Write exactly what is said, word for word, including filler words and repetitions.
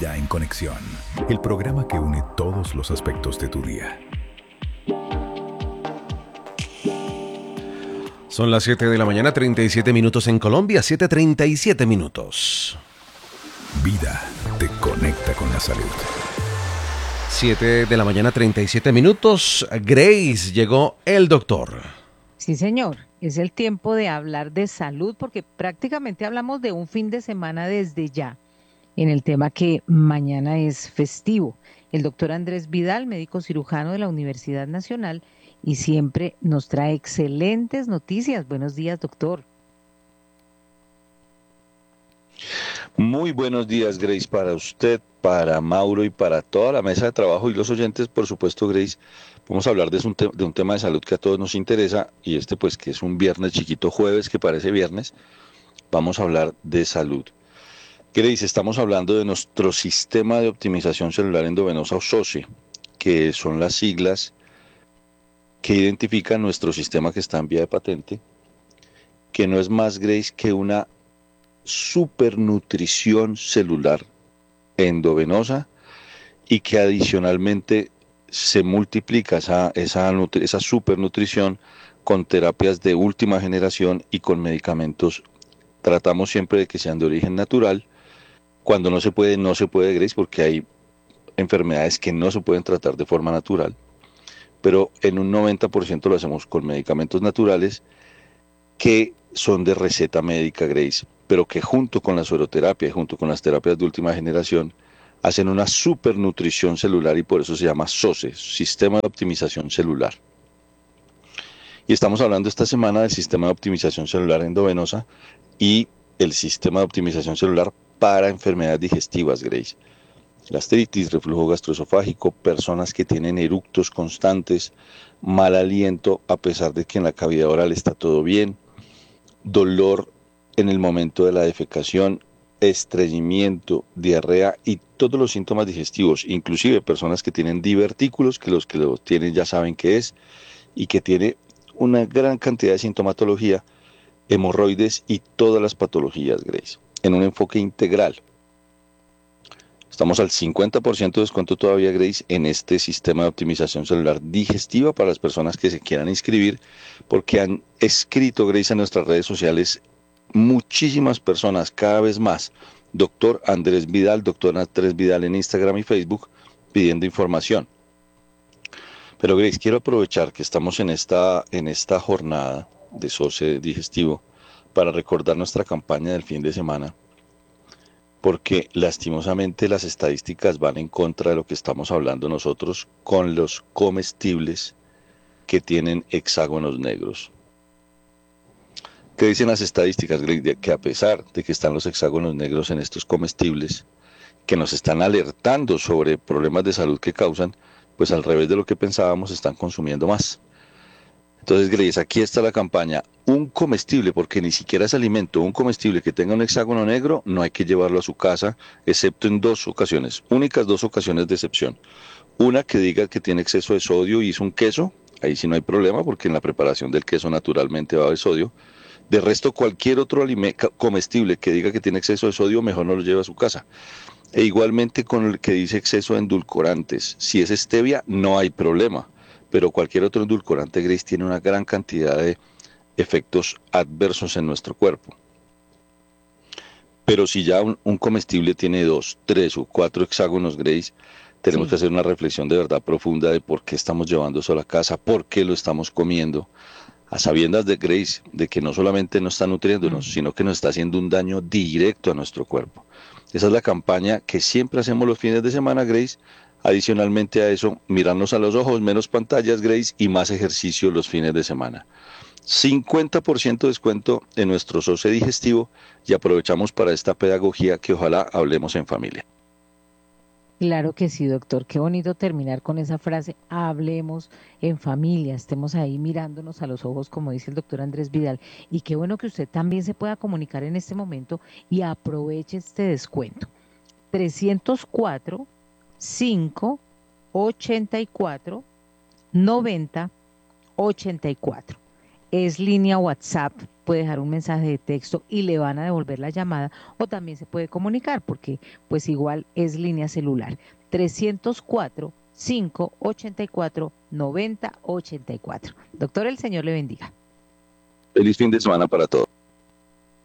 Vida en Conexión, el programa que une todos los aspectos de tu día. Son las siete de la mañana, treinta y siete minutos en Colombia, siete treinta y siete minutos. Vida te conecta con la salud. siete de la mañana, treinta y siete minutos. Grace, llegó el doctor. Sí, señor. Es el tiempo de hablar de salud porque prácticamente hablamos de un fin de semana desde ya, en el tema que mañana es festivo. El doctor Andrés Vidal, médico cirujano de la Universidad Nacional, y siempre nos trae excelentes noticias. Buenos días, doctor. Muy buenos días, Grace, para usted, para Mauro y para toda la mesa de trabajo y los oyentes, por supuesto, Grace. Vamos a hablar de un, te- de un tema de salud que a todos nos interesa y este pues que es un viernes chiquito, jueves que parece viernes, vamos a hablar de salud. Grace, estamos hablando de nuestro sistema de optimización celular endovenosa o S O C E, que son las siglas que identifican nuestro sistema que está en vía de patente, que no es más, Grace, que una supernutrición celular endovenosa y que adicionalmente se multiplica esa, esa, nutri- esa supernutrición con terapias de última generación y con medicamentos. Tratamos siempre de que sean de origen natural. Cuando no se puede, no se puede, Grace, porque hay enfermedades que no se pueden tratar de forma natural, pero en un noventa por ciento lo hacemos con medicamentos naturales que son de receta médica, Grace, pero que junto con la sueroterapia y junto con las terapias de última generación hacen una supernutrición celular y por eso se llama S O C E, Sistema de Optimización Celular. Y estamos hablando esta semana del Sistema de Optimización Celular Endovenosa y el Sistema de Optimización Celular para enfermedades digestivas, Grace. Gastritis, reflujo gastroesofágico, personas que tienen eructos constantes, mal aliento a pesar de que en la cavidad oral está todo bien, dolor en el momento de la defecación, estreñimiento, diarrea y todos los síntomas digestivos, inclusive personas que tienen divertículos, que los que lo tienen ya saben qué es, y que tiene una gran cantidad de sintomatología, hemorroides y todas las patologías, Grace, en un enfoque integral. Estamos al cincuenta por ciento de descuento todavía, Grace, en este sistema de optimización celular digestiva para las personas que se quieran inscribir, porque han escrito, Grace, en nuestras redes sociales muchísimas personas, cada vez más. Doctor Andrés Vidal, doctor Andrés Vidal en Instagram y Facebook, pidiendo información. Pero, Grace, quiero aprovechar que estamos en esta, en esta jornada de S O C E digestivo para recordar nuestra campaña del fin de semana, porque lastimosamente las estadísticas van en contra de lo que estamos hablando nosotros con los comestibles que tienen hexágonos negros. ¿Qué dicen las estadísticas? Que a pesar de que están los hexágonos negros en estos comestibles, que nos están alertando sobre problemas de salud que causan, pues al revés de lo que pensábamos, están consumiendo más. Entonces, Grace, aquí está la campaña. Un comestible, porque ni siquiera es alimento, un comestible que tenga un hexágono negro, no hay que llevarlo a su casa, excepto en dos ocasiones, únicas dos ocasiones de excepción. Una que diga que tiene exceso de sodio y es un queso, ahí sí no hay problema, porque en la preparación del queso naturalmente va a haber sodio. De resto, cualquier otro alimento comestible que diga que tiene exceso de sodio, mejor no lo lleve a su casa. E igualmente con el que dice exceso de endulcorantes. Si es stevia, no hay problema, pero cualquier otro endulcorante, Grace, tiene una gran cantidad de efectos adversos en nuestro cuerpo. Pero si ya un, un comestible tiene dos, tres o cuatro hexágonos, Grace, tenemos Sí. que hacer una reflexión de verdad profunda de por qué estamos llevando eso a la casa, por qué lo estamos comiendo, a sabiendas de, Grace, de que no solamente no está nutriéndonos, Mm. sino que nos está haciendo un daño directo a nuestro cuerpo. Esa es la campaña que siempre hacemos los fines de semana, Grace. Adicionalmente a eso, mirarnos a los ojos, menos pantallas, Grace, y más ejercicio los fines de semana. cincuenta por ciento de descuento en nuestro S O C E digestivo y aprovechamos para esta pedagogía que ojalá hablemos en familia. Claro que sí, doctor. Qué bonito terminar con esa frase. Hablemos en familia, estemos ahí mirándonos a los ojos, como dice el doctor Andrés Vidal. Y qué bueno que usted también se pueda comunicar en este momento y aproveche este descuento. trescientos cuatro, cinco, ochenta y cuatro, noventa, ochenta y cuatro. Es línea WhatsApp puede dejar un mensaje de texto y le van a devolver la llamada, o también se puede comunicar, porque pues igual es línea celular. trescientos cuatro, cinco ochenta y cuatro, noventa ochenta y cuatro. Doctor, el Señor le bendiga. Feliz fin de semana para todos.